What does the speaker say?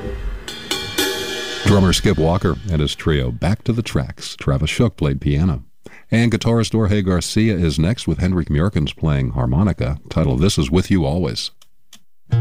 Drummer Skip Walker and his trio Back to the Tracks. Travis Shook played piano. And guitarist Jorge Garcia is next with Henrik Mjorkens playing harmonica, titled This Is With You Always.